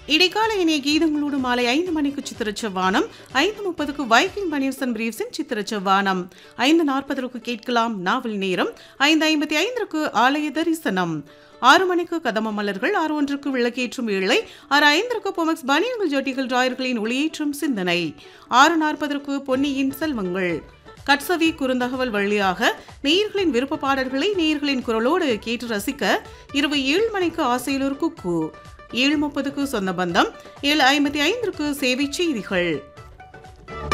இடைக்கால இணைய கீதங்களோடு மாலை 5 மணிக்கு சித்திரச்சவானம், 5:30க்கு வைக்கிங் பனியன்ஸ் பிரீஃப்ஸின் சித்திரச்சவானம், 5:40க்கு கேட்கலாம் நாவல் நேரம், 5:55க்கு ஆலய தரிசனம், 6 மணிக்கு கதம்ப மலர்கள், 6:01க்கு விளக்கேற்றும் வேளை, 6:05க்கு பொமெக்ஸ் பனியன்கள் ஜட்டிகள் டிராயர்களின் ஒளியேற்றும் சிந்தனை, 6:40க்கு பொன்னியின் செல்வங்கள். கட்சவி குறுந்தகவல் வழியாக நேயர்களின் விருப்ப பாடல்களை நேயர்களின் குரலோடு கேட்டு ரசிக்க இரவு 7 மணிக்கு ஆசையில் ஒரு குக்கு, 7:30க்கு சொந்த பந்தம், 7:55க்கு சேவை செய்திகள்.